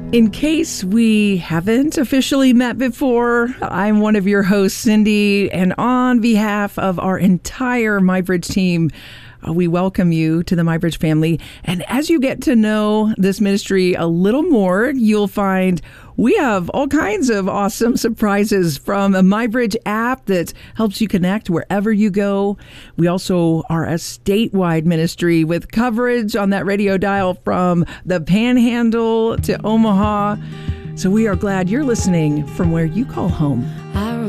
In case we haven't officially met before, I'm one of your hosts, Cindy, and on behalf of our entire MyBridge team, we welcome you to the MyBridge family. And as you get to know this ministry a little more, you'll find we have all kinds of awesome surprises from a MyBridge app that helps you connect wherever you go. We also are a statewide ministry with coverage on that radio dial from the Panhandle to Omaha. So we are glad you're listening from where you call home.